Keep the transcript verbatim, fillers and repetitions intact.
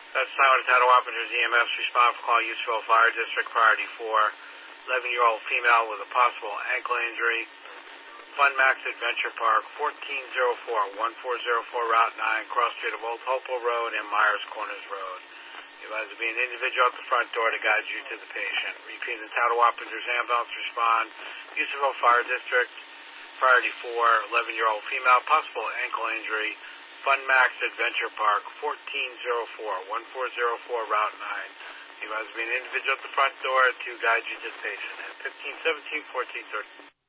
That's time with the Tatawappingers E M S. Respond for call Useful Fire District Priority four. eleven-year-old female with a possible ankle injury. Fun Max Adventure Park, fourteen oh four, fourteen oh four Route nine, cross street of Old Hopewell Road and Myers Corners Road. You have to be an individual at the front door to guide you to the patient. Repeat, the Tatawappingers ambulance respond. Useful Fire District Priority four, eleven-year-old female, possible ankle injury. Fun Max Adventure Park, fourteen oh four, fourteen oh four Route nine. You must be an individual at the front door to guide you to the patient. And fifteen seventeen, fourteen thirteen.